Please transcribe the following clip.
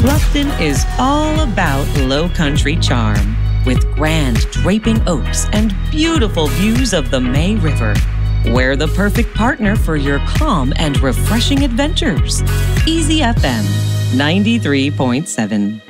Bluffton is all about low country charm, with grand draping oaks and beautiful views of the May River. We're the perfect partner for your calm and refreshing adventures. Easy FM 93.7.